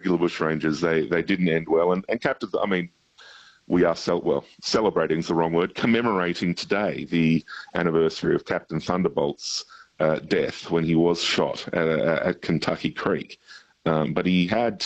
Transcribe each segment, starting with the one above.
regular bushrangers, they didn't end well. And Captain, I mean, we are celebrating is the wrong word, commemorating today the anniversary of Captain Thunderbolt's death when he was shot at Kentucky Creek. But he had,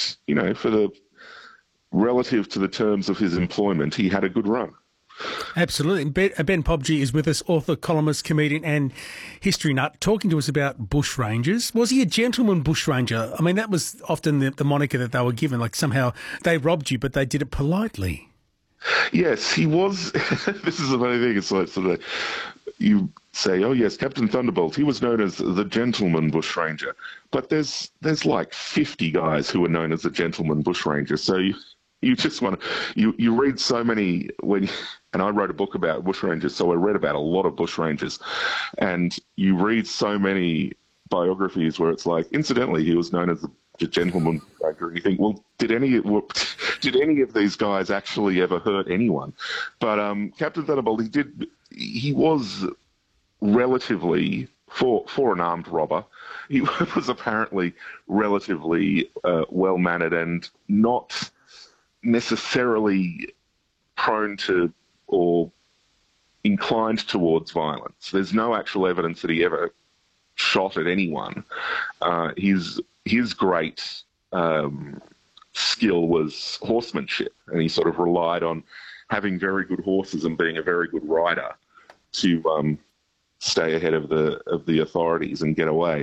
relative to the terms of his employment, he had a good run. Absolutely. Ben Pobji is with us, author, columnist, comedian and history nut, talking to us about bushrangers. Was he a gentleman bushranger? I mean, that was often the moniker that they were given, like somehow they robbed you, but they did it politely. Yes, he was. This is a funny thing. It's like sort of, you say, oh yes, Captain Thunderbolt, he was known as the gentleman bushranger. But there's like 50 guys who are known as the gentleman bushranger. So you just want to, you read so many and I wrote a book about bushrangers, so I read about a lot of bushrangers, and you read so many biographies where it's like, incidentally, he was known as the gentleman bushranger, and you think, well, did any of these guys actually ever hurt anyone? But Captain Thunderbolt, he was relatively, for an armed robber, he was apparently relatively well-mannered and not necessarily prone to or inclined towards violence. There's no actual evidence that he ever shot at anyone. His great skill was horsemanship, and he sort of relied on having very good horses and being a very good rider to stay ahead of the authorities and get away.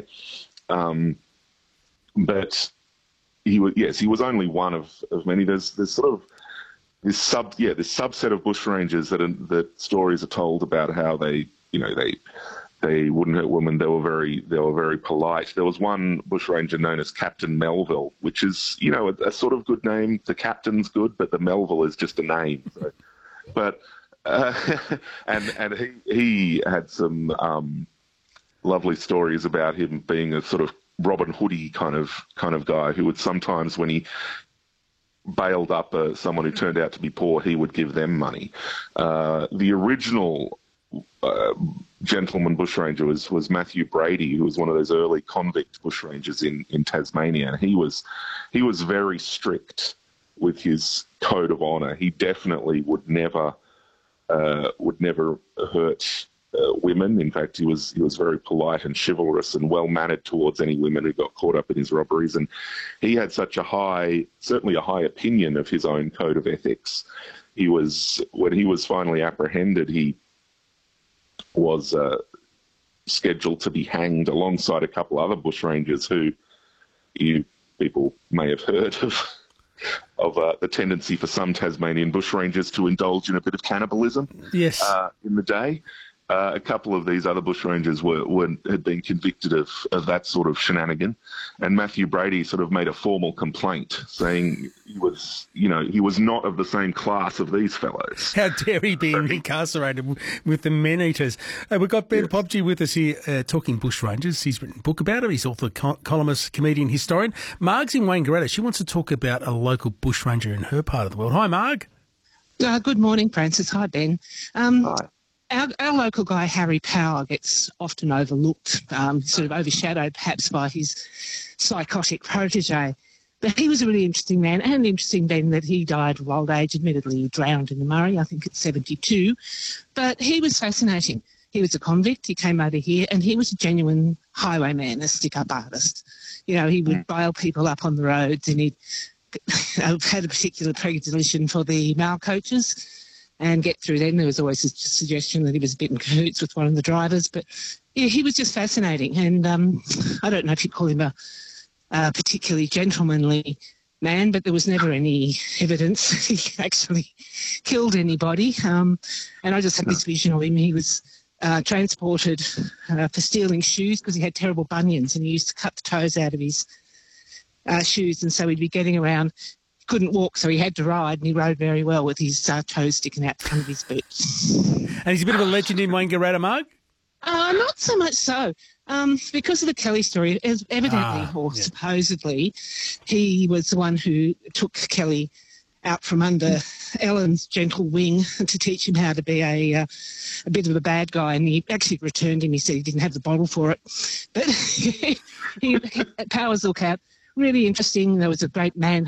But he was only one of many. There's sort of this subset of bushrangers that stories are told about how they wouldn't hurt women. They were very polite. There was one bushranger known as Captain Melville, which is a sort of good name. The captain's good, but the Melville is just a name. So. But and he had some lovely stories about him being a sort of Robin Hoodie kind of guy who would sometimes, when he bailed up someone who turned out to be poor, he would give them money. The original gentleman bushranger was Matthew Brady, who was one of those early convict bushrangers in Tasmania, and he was very strict with his code of honour. He definitely would never hurt women. In fact, he was very polite and chivalrous and well-mannered towards any women who got caught up in his robberies. And he had such certainly a high opinion of his own code of ethics. When he was finally apprehended, he was scheduled to be hanged alongside a couple other bushrangers who people may have heard of the tendency for some Tasmanian bushrangers to indulge in a bit of cannibalism. Yes. In the day. A couple of these other bushrangers had been convicted of that sort of shenanigan, and Matthew Brady sort of made a formal complaint saying he was not of the same class of these fellows. How dare he be incarcerated with the men-eaters? We've got Ben Pobji with us here talking bushrangers. He's written a book about it. He's author, columnist, comedian, historian. Marg's in Wangaratta. She wants to talk about a local bushranger in her part of the world. Hi, Marg. Good morning, Francis. Hi, Ben. Hi. Our local guy, Harry Power, gets often overlooked, sort of overshadowed perhaps by his psychotic protege. But he was a really interesting man, and interesting, Ben, that he died of old age. Admittedly, he drowned in the Murray, I think at 72. But he was fascinating. He was a convict. He came over here, and he was a genuine highwayman, a stick-up artist. He would bail people up on the roads, and he had a particular predilection for the mail coaches and get through them. There was always a suggestion that he was a bit in cahoots with one of the drivers. But, yeah, he was just fascinating. And I don't know if you'd call him a particularly gentlemanly man, but there was never any evidence that he actually killed anybody. And I just had this vision of him. He was transported for stealing shoes because he had terrible bunions, and he used to cut the toes out of his shoes, and so he'd be getting around. Couldn't walk, so he had to ride, and he rode very well with his toes sticking out the front of his boots. And he's a bit of a legend in Wangaratta, Marg? Not so much so. Because of the Kelly story, supposedly, he was the one who took Kelly out from under Ellen's gentle wing to teach him how to be a bit of a bad guy, and he actually returned him. He said he didn't have the bottle for it. But he Powers Lookout, really interesting. There was a great man